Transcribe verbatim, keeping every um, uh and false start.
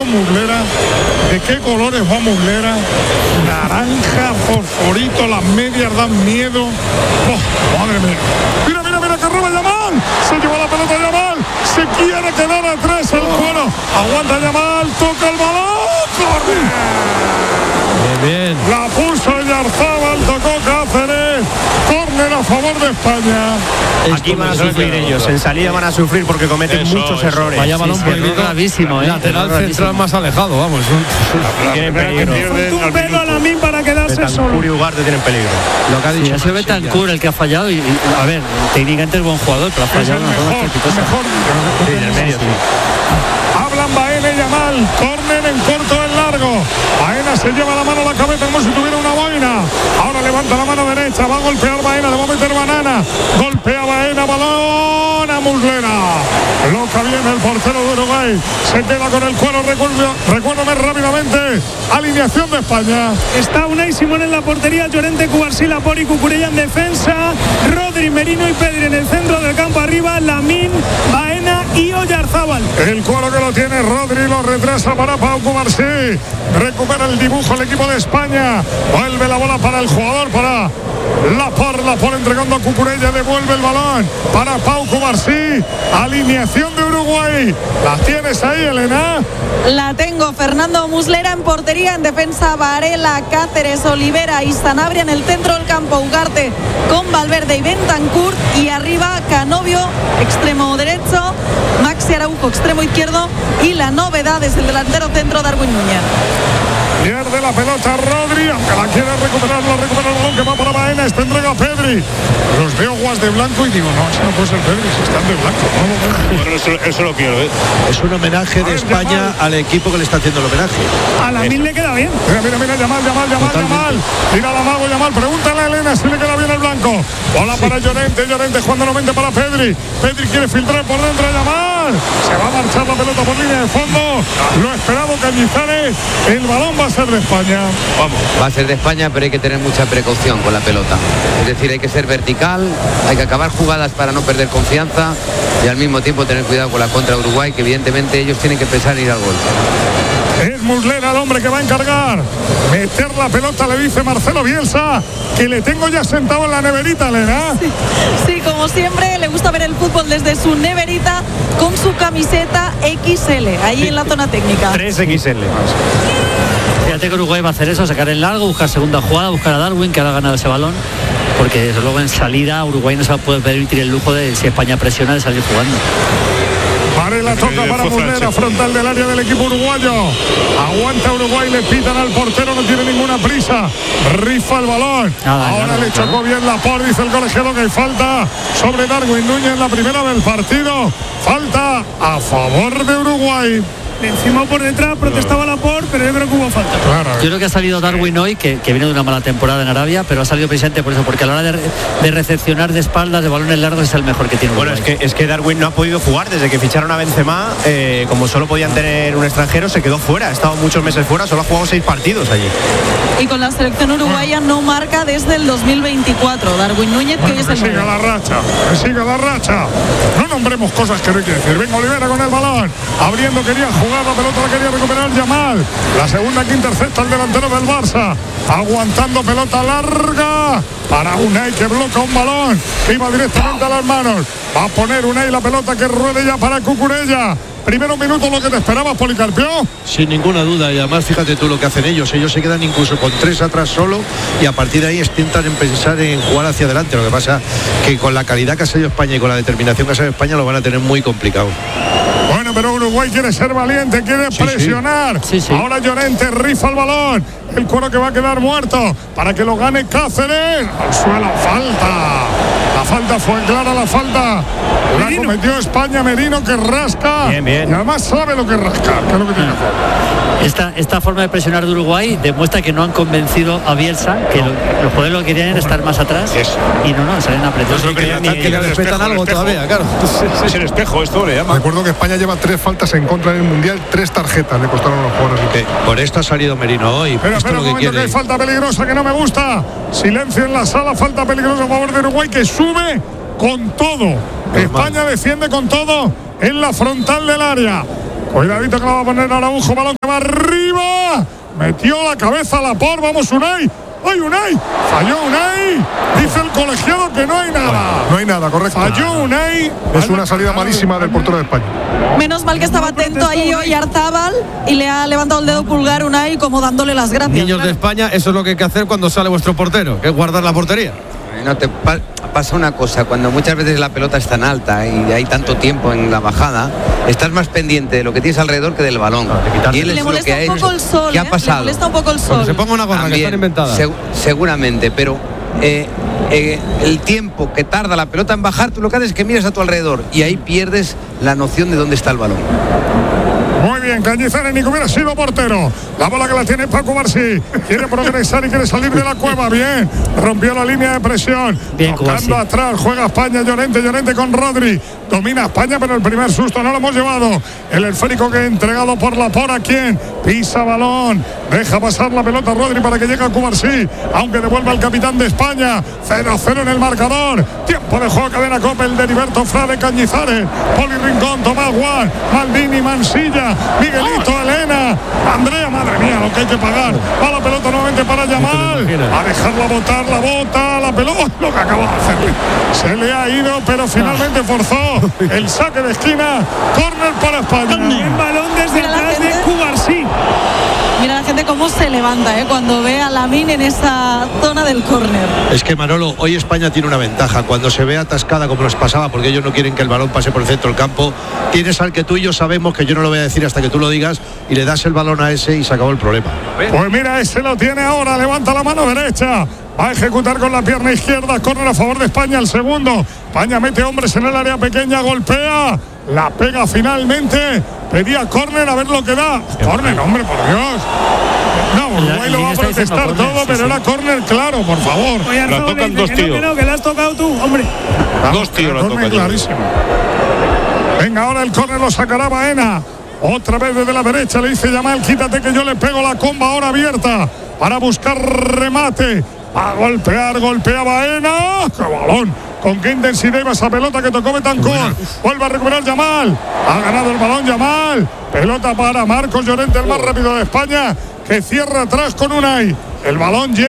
Muslera. ¿De qué colores va Muslera? Naranja, fosforito, las medias dan miedo. Oh, madre mía. Mira, mira, mira que roba Yamal. Se lleva la pelota Yamal. Se quiere quedar atrás el cuero. Aguanta Yamal, toca el balón. ¡Corre! Bien, bien. La puso Yarzábal, tocó Cáceres. Córner a favor de España. Aquí van a sufrir ellos, en salida van a sufrir porque cometen eso, muchos eso. errores. Vaya balón sí, prohibido, gravísimo, ¿eh? Lateral central más alejado, vamos. Tienen peligro. Un pelo a la min para quedarse solo. Betancourt y Ugarte tienen peligro. Lo que ha dicho. Sí, ha sido Betancourt el que ha fallado y, y, a ver, técnicamente es buen jugador, pero ha fallado una mejor, mejor. Sí, en el medio, sí. Hablan Baena y Yamal, córner en corto en largo. Baena se lleva la mano a la cabeza como si tuviera una boina. Ahora levanta la mano derecha, va a golpear Baena, le va a meter banana. Golpea Baena, balón a Muslera. Loca bien el portero de Uruguay. Se queda con el cuero, recuerdo, recuérdame rápidamente. Alineación de España. Está Unai Simón en la portería, Llorente, Cubarsí, Laport, Cucurella en defensa, Rodri, Merino y Pedri en el centro del campo arriba, Lamine, Baena y Oyarzábal. El cuero que lo tiene Rodri, lo retrasa para Pau Cubarsí. Recupera el dibujo el equipo de España. Vuelve la bola para el jugador, para Laport, Laport entregando a Cucurella, devuelve el balón para Pau Cubarsí. Alineación de Uruguay. ¿La tienes ahí, Elena? La tengo. Fernando Muslera en portería, en defensa Varela, Cáceres, Olivera y Sanabria, en el centro del campo Ugarte con Valverde y Betancourt, y arriba Canovio, extremo derecho, Maxi Araujo, extremo izquierdo, y la novedad es el delantero centro Darwin Núñez. Pierde la pelota Rodri, aunque la quiere recuperar, la recupera el balón que va para Baena, esta entrega a Pedri. Los veo guas de blanco y digo, no, ese no puede ser Pedri, si están de blanco. No, no, no. Bueno, eso, eso lo quiero, ¿eh? Es un homenaje de España al equipo que le está haciendo el homenaje. A la min le queda bien. Mira, mira, mira, Yamal, Yamal, Yamal, Yamal. Tira la mago, Yamal, pregúntale a Elena si le queda bien el blanco. Bola sí. Para Llorente, Llorente jugando nuevamente para Pedri. Pedri quiere filtrar por dentro a Yamal. Se va a marchar la pelota por línea de fondo. Lo esperado Cañizares. El balón va a ser de España. Vamos. Va a ser de España, pero hay que tener mucha precaución con la pelota. Es decir, hay que ser vertical, hay que acabar jugadas para no perder confianza y al mismo tiempo tener cuidado con la contra Uruguay, que evidentemente ellos tienen que pensar en ir al gol. Es Muslera el hombre que va a encargar meter la pelota, le dice Marcelo Bielsa, que le tengo ya sentado en la neverita, Elena. Sí, sí, como siempre, le gusta ver el fútbol desde su neverita con su camiseta equis ele, ahí sí, en la zona técnica. tres equis ele. Fíjate que Uruguay va a hacer eso, sacar el largo, buscar segunda jugada, buscar a Darwin, que ha ganado ese balón, porque desde luego en salida Uruguay no se puede permitir el lujo de, si España presiona, de salir jugando. Varela toca para Muslera, frontal del área del equipo uruguayo. Aguanta Uruguay, le pitan al portero, no tiene ninguna prisa. Rifa el balón. Nada, Ahora nada, le chocó nada. bien Laport, dice el colegiado que hay falta sobre Darwin Núñez en la primera del partido. Falta a favor de Uruguay. Encima por detrás protestaba Laport, pero yo creo que hubo falta. Claro. Yo creo que ha salido Darwin hoy, que, que viene de una mala temporada en Arabia, pero ha salido precisamente por eso, porque a la hora de, de recepcionar de espaldas, de balones largos, es el mejor que tiene Uruguay. Bueno, es que, es que Darwin no ha podido jugar desde que ficharon a Benzema, eh, como solo podían tener un extranjero, se quedó fuera, ha estado muchos meses fuera, solo ha jugado seis partidos allí. Y con la selección uruguaya no marca desde el dos mil veinticuatro. Darwin Núñez, bueno, que hoy es el que siga la racha, que siga la racha. No nombremos cosas que no hay que decir. Venga Olivera con el balón, abriendo, quería jugar, la pelota la quería recuperar Yamal. La segunda que intercepta el delantero del Barça, aguantando pelota larga para Unai, que bloca un balón que iba directamente a las manos. Va a poner Unai la pelota que ruede ya para Cucurella. Primero minuto, lo que te esperabas, Policarpio. Sin ninguna duda, y además fíjate tú lo que hacen ellos. Ellos se quedan incluso con tres atrás solo y a partir de ahí intentan pensar en jugar hacia adelante. Lo que pasa que con la calidad que ha salido España y con la determinación que ha salido España lo van a tener muy complicado. Bueno, pero Uruguay quiere ser valiente, quiere sí, presionar. Sí. Sí, sí. Ahora Llorente rifa el balón. El cuero que va a quedar muerto para que lo gane Cáceres. Al suelo, falta. La falta fue clara, la falta la Merino. cometió España. Merino, que rasca. Bien, bien. Y además sabe lo que es rascar, que es lo que tiene que hacer. Esta, esta forma de presionar de Uruguay demuestra que no han convencido a Bielsa, que no. lo, los jugadores lo que querían era estar más atrás. Eso. Y no, no, salen apretados. No, que, que, que le respetan algo todavía, claro. Es el espejo, esto le llama. Recuerdo que España lleva tres faltas en contra del Mundial, tres tarjetas le costaron a los jugadores. Okay. Por esto ha salido Merino hoy. Pero espera un momento, que hay falta peligrosa que no me gusta. Silencio en la sala, falta peligrosa a favor de Uruguay, que sube con todo. Normal. España defiende con todo en la frontal del área. Cuidadito que la va a poner Araujo, balón que va arriba. Metió la cabeza a la por, vamos Unai. ¡Ay, Unai! Falló Unai. Dice el colegiado que no hay nada. No hay nada, correcto. Falló Unai. Es una salida malísima del portero de España. Menos mal que estaba atento ahí hoy Arzábal y le ha levantado el dedo pulgar Unai como dándole las gracias. Niños de España, eso es lo que hay que hacer cuando sale vuestro portero, que es guardar la portería. No te pa- pasa una cosa, cuando muchas veces la pelota es tan alta y hay tanto tiempo en la bajada, estás más pendiente de lo que tienes alrededor que del balón. Y él le molesta un poco el sol, ¿qué ha ¿eh? pasado? Le molesta un poco el sol. Cuando se ponga una gorra que están inventadas. Seg- seguramente, pero eh, eh, el tiempo que tarda la pelota en bajar, tú lo que haces es que miras a tu alrededor y ahí pierdes la noción de dónde está el balón. Muy bien, Cañizares, ni que hubiera sido portero. La bola que la tiene Paco Barsi. Quiere progresar y quiere salir de la cueva. Bien, rompió la línea de presión. Bien, tocando atrás, juega España, Llorente, Llorente con Rodri. Domina España, pero el primer susto no lo hemos llevado. El esférico que ha entregado por la por a quien pisa balón. Deja pasar la pelota Rodri para que llegue a Cubarsí. Aunque devuelva el capitán de España. cero a cero en el marcador. Tiempo de juego, cadena Copa, el de Heriberto Frade, Cañizares. Poli Rincón, Tomás Guas, Maldini, Mansilla. Miguelito, Elena, Andrea, madre mía, lo que hay que pagar. Va la pelota nuevamente para Yamal. A dejarla botar, la bota, la pelota. Lo que acaba de hacerle. Se le ha ido, pero finalmente forzó el saque de esquina. Córner para España. El balón desde atrás de Cubarsí. Mira la gente cómo se levanta ¿eh? cuando ve a Lamine en esa zona del córner. Es que Manolo, hoy España tiene una ventaja. Cuando se ve atascada como nos pasaba, porque ellos no quieren que el balón pase por el centro del campo, tienes al que tú y yo sabemos, que yo no lo voy a decir hasta que tú lo digas, y le das el balón a ese y se acabó el problema. Pues mira, ese lo tiene ahora, levanta la mano derecha. Va a ejecutar con la pierna izquierda, córner a favor de España, el segundo. España mete hombres en el área pequeña, golpea, la pega finalmente. Pedía córner, a ver lo que da. Córner, hombre, por Dios. No, Uruguay lo va a protestar todo, pero era córner claro, por favor. Oye, La tocan dos que no, tíos. que no, que la has tocado tú, hombre. Dos tíos la tocan. Clarísimo. Venga, ahora el córner lo sacará Baena. Otra vez desde la derecha le dice Yamal, quítate que yo le pego la comba ahora abierta para buscar remate. A golpear, golpea Baena. ¡Qué balón! Con qué intensidad iba esa pelota que tocó Betancourt. Vuelve a recuperar Yamal. Ha ganado el balón Yamal. Pelota para Marcos Llorente, el más rápido de España, que cierra atrás con Unai. El balón llega.